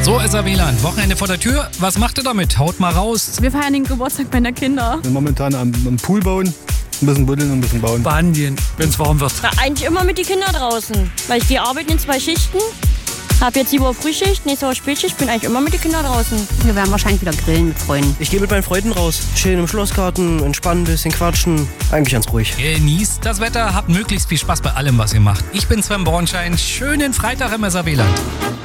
So, SRW-Land, Wochenende vor der Tür. Was macht ihr damit? Haut mal raus. Wir feiern den Geburtstag meiner Kinder. Momentan am Pool bauen, ein bisschen buddeln und ein bisschen bauen. Baden gehen, wenn es warm wird. Na, eigentlich immer mit den Kindern draußen, weil ich gehe arbeiten in 2 Schichten. Hab jetzt die Woche Frühschicht, nächste Woche Spätschicht, bin eigentlich immer mit den Kindern draußen. Wir werden wahrscheinlich wieder grillen mit Freunden. Ich gehe mit meinen Freunden raus. Chillen im Schlossgarten, entspannen, ein bisschen quatschen. Eigentlich ganz ruhig. Genießt das Wetter, habt möglichst viel Spaß bei allem, was ihr macht. Ich bin Sven Bornschein. Schönen Freitag im SRW-Land.